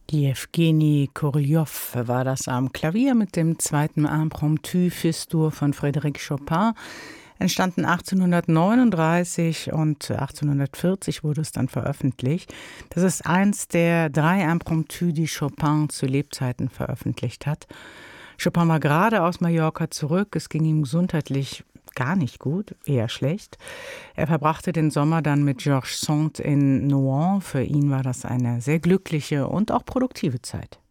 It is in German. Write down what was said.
Jewgeni Kuryljow war das am Klavier mit dem zweiten Impromptu Fis-Dur von Frédéric Chopin. Entstanden 1839 und 1840 wurde es dann veröffentlicht. Das ist eins der 3 Impromptu, die Chopin zu Lebzeiten veröffentlicht hat. Chopin war gerade aus Mallorca zurück. Es ging ihm gesundheitlich gar nicht gut, eher schlecht. Er verbrachte den Sommer dann mit Georges Sand in Nohant. Für ihn war das eine sehr glückliche und auch produktive Zeit.